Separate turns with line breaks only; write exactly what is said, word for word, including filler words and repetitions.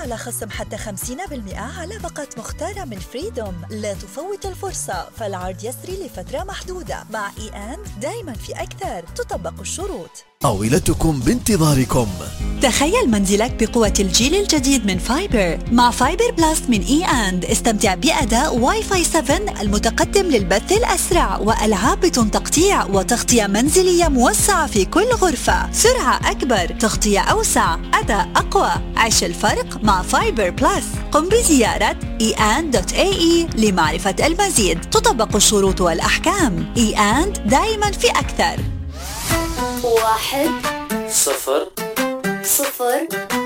على خصم حتى خمسين بالمئة على باقة مختارة من فريدوم. لا تفوت الفرصة، فالعرض يسري لفترة محدودة. مع إي أند دايما في أكثر، تطبق الشروط.
طاولتكم بانتظاركم.
تخيل منزلك بقوة الجيل الجديد من فايبر. مع فايبر بلس من إي أند استمتع بأداء واي فاي سبعة المتقدم للبث الأسرع، وألعاب بدون تقطيع، وتغطية منزلية موسعة في كل غرفة، سرعة أكبر، تغطية أوسع، أداء أقوى. عيش الفرق مع فايبر بلس. قم بزيارة إي أند دوت إيه إي لمعرفة المزيد. تطبق الشروط والأحكام. إي أند دائما في أكثر.
واحد
صفر
صفر